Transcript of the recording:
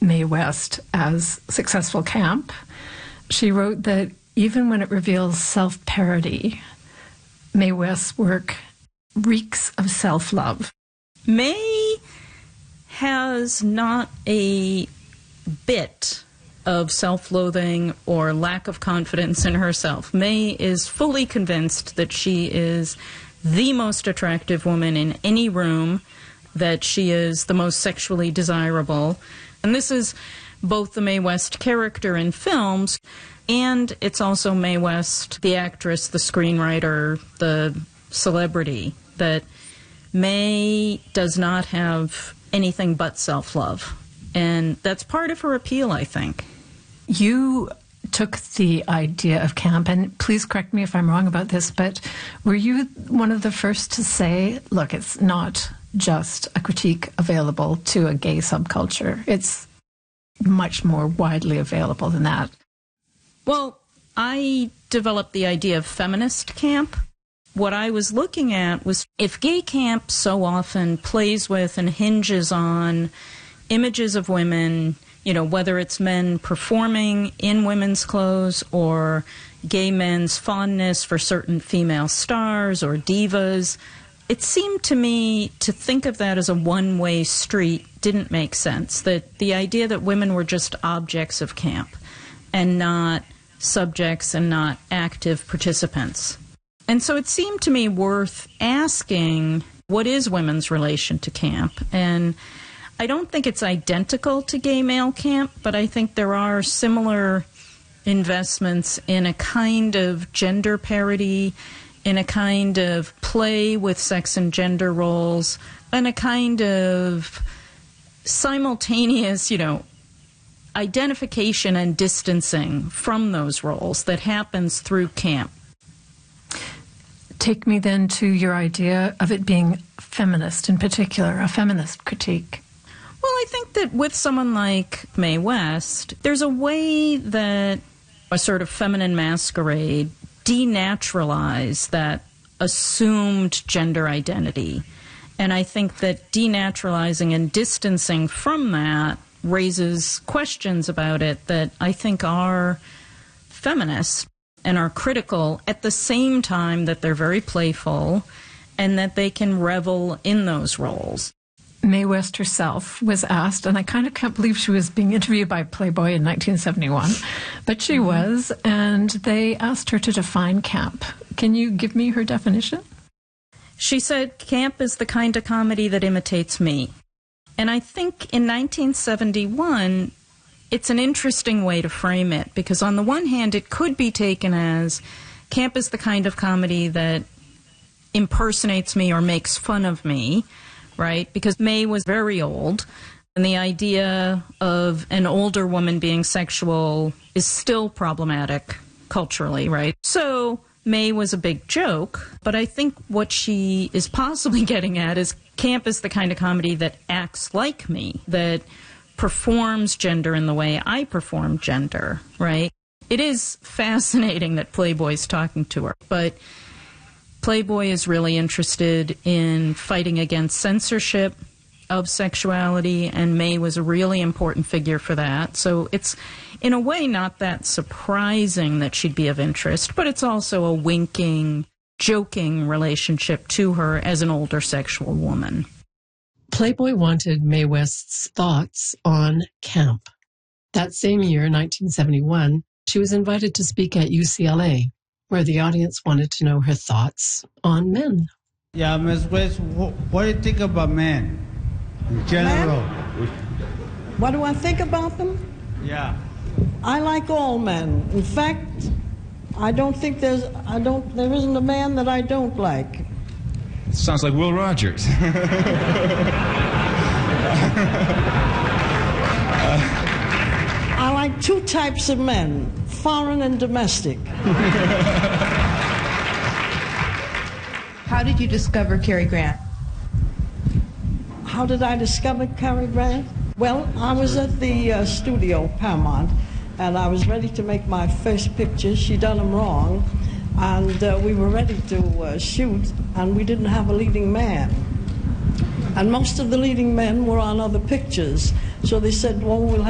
Mae West as successful camp. She wrote that even when it reveals self-parody, Mae West's work reeks of self-love. Mae has not a bit of self-loathing or lack of confidence in herself. Mae is fully convinced that she is the most attractive woman in any room, that she is the most sexually desirable. And this is both the Mae West character in films, and it's also Mae West, the actress, the screenwriter, the celebrity, that Mae does not have anything but self-love. And that's part of her appeal, I think. You took the idea of camp, and please correct me if I'm wrong about this, but were you one of the first to say, look, it's not just a critique available to a gay subculture. It's much more widely available than that. Well, I developed the idea of feminist camp. What I was looking at was if gay camp so often plays with and hinges on images of women, you know, whether it's men performing in women's clothes or gay men's fondness for certain female stars or divas, it seemed to me to think of that as a one-way street didn't make sense. That the idea that women were just objects of camp and not subjects and not active participants. And so it seemed to me worth asking, what is women's relation to camp? And I don't think it's identical to gay male camp, but I think there are similar investments in a kind of gender parody, in a kind of play with sex and gender roles, and a kind of simultaneous, identification and distancing from those roles that happens through camp. Take me then to your idea of it being feminist in particular, a feminist critique. Well, I think that with someone like Mae West, there's a way that a sort of feminine masquerade denaturalize that assumed gender identity. And I think that denaturalizing and distancing from that raises questions about it that I think are feminist and are critical at the same time that they're very playful and that they can revel in those roles. Mae West herself was asked, and I kind of can't believe she was being interviewed by Playboy in 1971, but she was, and they asked her to define camp. Can you give me her definition? She said, camp is the kind of comedy that imitates me. And I think in 1971, it's an interesting way to frame it, because on the one hand, it could be taken as camp is the kind of comedy that impersonates me or makes fun of me, right? Because Mae was very old, and the idea of an older woman being sexual is still problematic culturally, right? So Mae was a big joke, but I think what she is possibly getting at is camp is the kind of comedy that acts like me, that performs gender in the way I perform gender, right? It is fascinating that Playboy's talking to her, but Playboy is really interested in fighting against censorship of sexuality, and Mae was a really important figure for that. So it's, in a way, not that surprising that she'd be of interest, but it's also a winking, joking relationship to her as an older sexual woman. Playboy wanted Mae West's thoughts on camp. That same year, 1971, she was invited to speak at UCLA, where the audience wanted to know her thoughts on men. Yeah, Ms. West, what do you think about men in general? Men? What do I think about them? Yeah. I like all men. In fact, I don't think there isn't a man that I don't like. Sounds like Will Rogers. I like two types of men, foreign and domestic. How did you discover Cary Grant? How did I discover Cary Grant? Well, I was at the studio, Paramount, and I was ready to make my first picture. She done them wrong, and we were ready to shoot, and we didn't have a leading man. And most of the leading men were on other pictures, so they said, well, we'll have